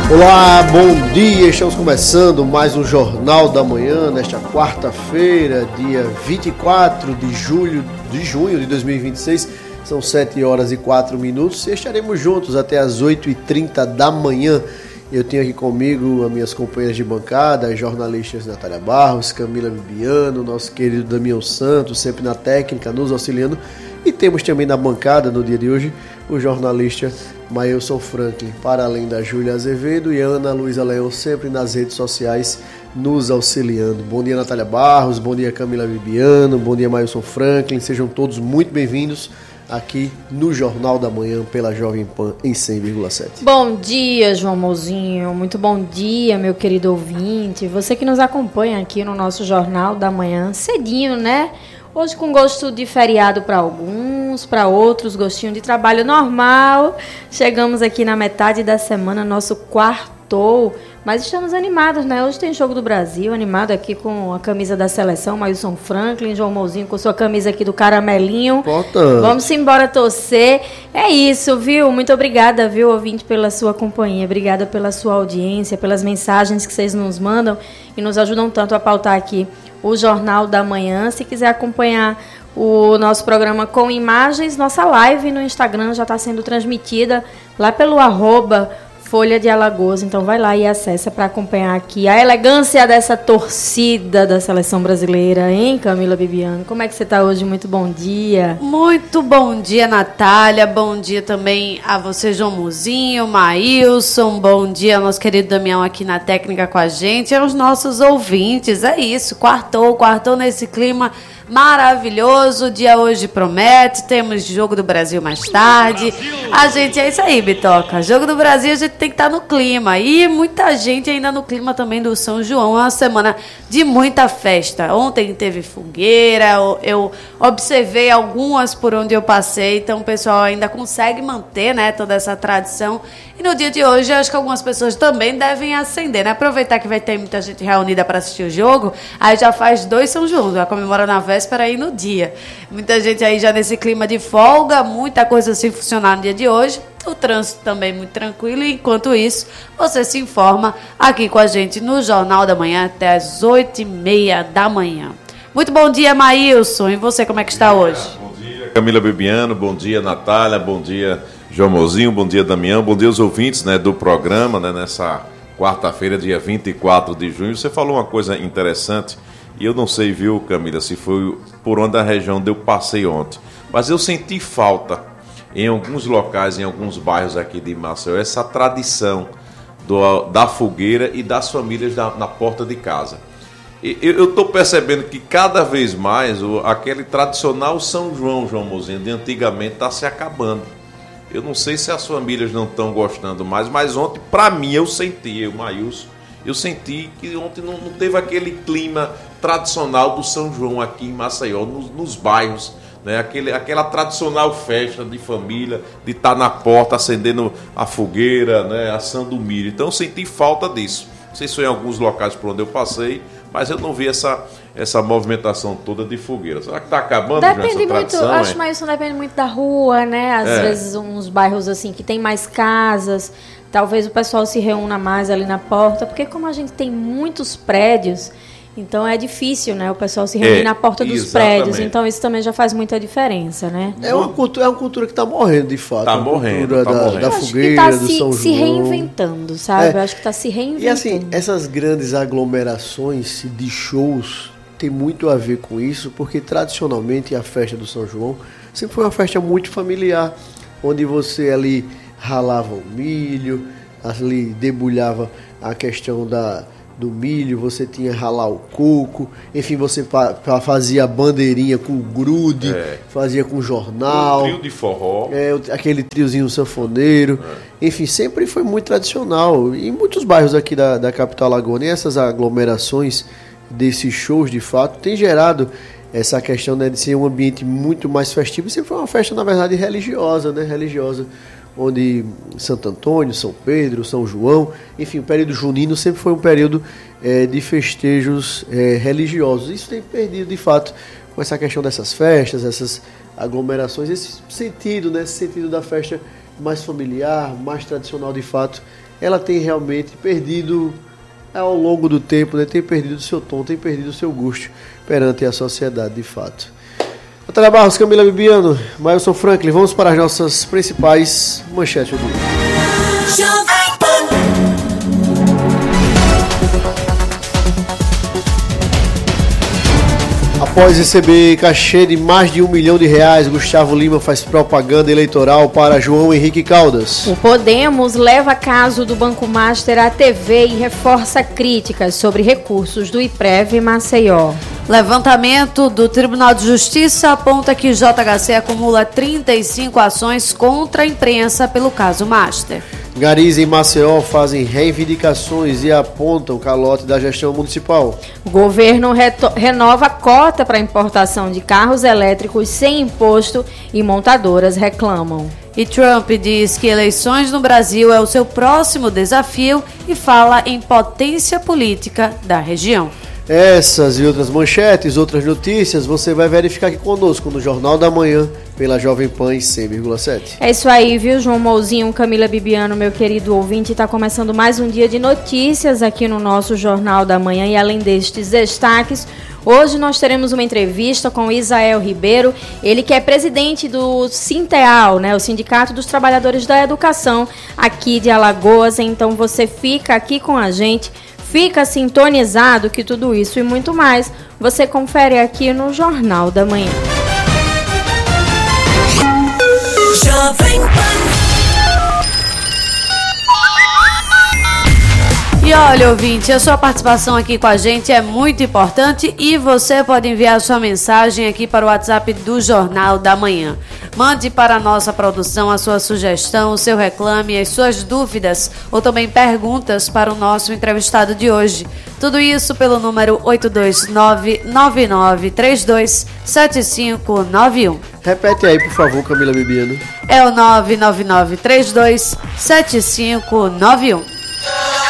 Olá, bom dia, estamos começando mais um Jornal da Manhã, nesta quarta-feira, dia 24 de junho de 2026, são 7 horas e 4 minutos e estaremos juntos até as 8h30 da manhã. Eu tenho aqui comigo as minhas companheiras de bancada, as jornalistas Natália Barros, Camila Bibiano, nosso querido Damião Santos, sempre na técnica, nos auxiliando, e temos também na bancada, no dia de hoje, o jornalista Mailson Franklin, para além da Júlia Azevedo e Ana Luísa Leão, sempre nas redes sociais, nos auxiliando. Bom dia, Natália Barros, bom dia, Camila Bibiano, bom dia, Mailson Franklin, sejam todos muito bem-vindos aqui no Jornal da Manhã pela Jovem Pan em 100,7. Bom dia, João Mozinho, muito bom dia, meu querido ouvinte, você que nos acompanha aqui no nosso Jornal da Manhã, cedinho, né? Hoje com gosto de feriado para alguns, para outros gostinho de trabalho normal. Chegamos aqui na metade da semana, nosso quartou, mas estamos animados, né? Hoje tem Jogo do Brasil, animado aqui com a camisa da seleção, Mailson Franklin, João Mozinho com sua camisa aqui do Caramelinho. Importante. Vamos embora torcer. É isso, viu? Muito obrigada, viu, ouvinte, pela sua companhia. Obrigada pela sua audiência, pelas mensagens que vocês nos mandam e nos ajudam tanto a pautar aqui o Jornal da Manhã. Se quiser acompanhar o nosso programa com imagens, nossa live no Instagram já está sendo transmitida lá pelo @Folha de Alagoas. Então vai lá e acessa para acompanhar aqui a elegância dessa torcida da seleção brasileira, hein, Camila Bibiano? Como é que você está hoje? Muito bom dia. Muito bom dia, Natália. Bom dia também a você, João Mozinho, Mailson. Bom dia ao nosso querido Damião aqui na técnica com a gente e aos nossos ouvintes. É isso, quartou nesse clima maravilhoso. O dia hoje promete, temos Jogo do Brasil mais tarde. A gente, é isso aí, Bitoca. Jogo do Brasil, a gente tem que estar no clima. E muita gente ainda no clima também do São João. É uma semana de muita festa. Ontem teve fogueira, eu observei algumas por onde eu passei. Então o pessoal ainda consegue manter, né, toda essa tradição. E no dia de hoje, acho que algumas pessoas também devem acender, né? Aproveitar que vai ter muita gente reunida para assistir o jogo, aí já faz 2 São João, já comemora na véspera e no dia. Muita gente aí já nesse clima de folga, muita coisa assim funcionar no dia de hoje. O trânsito também muito tranquilo. E enquanto isso, você se informa aqui com a gente no Jornal da Manhã até as 8h30 da manhã. Muito bom dia, Mailson. E você, como é que está hoje? Bom dia, Camila Bibiano. Bom dia, Natália. Bom dia, João Mozinho. Bom dia, Damião. Bom dia aos ouvintes, né, do programa, né, nessa quarta-feira, dia 24 de junho. Você falou uma coisa interessante. E eu não sei, viu, Camila, se foi por onde a região eu passei ontem. Mas eu senti falta em alguns locais, em alguns bairros aqui de Maceió, essa tradição da fogueira e das famílias na porta de casa. Eu estou percebendo que cada vez mais aquele tradicional São João, João Mozinho, de antigamente está se acabando. Eu não sei se as famílias não estão gostando mais, mas ontem, para mim, eu senti que ontem não teve aquele clima tradicional do São João aqui em Maceió, nos bairros, né? Aquela tradicional festa de família, de estar na porta acendendo a fogueira, né? Assando o milho. Então eu senti falta disso. Não sei se foi em alguns locais por onde eu passei, mas eu não vi essa movimentação toda de fogueira. Será que está acabando já essa tradição? Depende muito, acho que isso depende muito da rua, né? Às vezes uns bairros assim que tem mais casas, talvez o pessoal se reúna mais ali na porta, porque como a gente tem muitos prédios, então é difícil, né? O pessoal se reunir na porta dos prédios, então isso também já faz muita diferença, né? É uma cultura que está morrendo, de fato. Está morrendo. Da fogueira, do São João. Se reinventando, sabe? Eu acho que está se reinventando. E assim, essas grandes aglomerações de shows tem muito a ver com isso, porque tradicionalmente a festa do São João sempre foi uma festa muito familiar, onde você ali ralava o milho, ali debulhava a questão do milho, você tinha ralar o coco, enfim, você fazia bandeirinha com grude, fazia com jornal. Um trio de forró. Aquele triozinho sanfoneiro. Enfim, sempre foi muito tradicional. E muitos bairros aqui da capital alagoana, e essas aglomerações desses shows, de fato, tem gerado essa questão, né, de ser um ambiente muito mais festivo. Sempre foi uma festa, na verdade, religiosa, né? Religiosa, onde Santo Antônio, São Pedro, São João, enfim, o período junino sempre foi um período de festejos religiosos. Isso tem perdido, de fato, com essa questão dessas festas, essas aglomerações, esse sentido, né, esse sentido da festa mais familiar, mais tradicional, de fato, ela tem realmente perdido ao longo do tempo, né, tem perdido o seu tom, tem perdido o seu gosto perante a sociedade, de fato. Natália Barros, Camila Bibiano, Mailson Franklin, vamos para as nossas principais manchetes do dia. Após receber cachê de mais de R$1 milhão, Gustavo Lima faz propaganda eleitoral para João Henrique Caldas. O Podemos leva caso do Banco Master à TV e reforça críticas sobre recursos do IPREV Maceió. Levantamento do Tribunal de Justiça aponta que JHC acumula 35 ações contra a imprensa pelo caso Master. Garis e Maceió fazem reivindicações e apontam calote da gestão municipal. O governo renova cota para importação de carros elétricos sem imposto e montadoras reclamam. E Trump diz que eleições no Brasil é o seu próximo desafio e fala em potência política da região. Essas e outras manchetes, outras notícias, você vai verificar aqui conosco no Jornal da Manhã, pela Jovem Pan em 100,7. É isso aí, viu, João Mouzinho, Camila Bibiano, meu querido ouvinte. Está começando mais um dia de notícias aqui no nosso Jornal da Manhã. E além destes destaques, hoje nós teremos uma entrevista com Isael Ribeiro, ele que é presidente do Sinteal, né, o Sindicato dos Trabalhadores da Educação aqui de Alagoas. Então você fica aqui com a gente. Fica sintonizado que tudo isso e muito mais você confere aqui no Jornal da Manhã. Jovem Pan. E olha, ouvinte, a sua participação aqui com a gente é muito importante e você pode enviar sua mensagem aqui para o WhatsApp do Jornal da Manhã. Mande para a nossa produção a sua sugestão, o seu reclame, as suas dúvidas ou também perguntas para o nosso entrevistado de hoje. Tudo isso pelo número 829-9932-7591. Repete aí, por favor, Camila Bibiano. É o 99932-7591.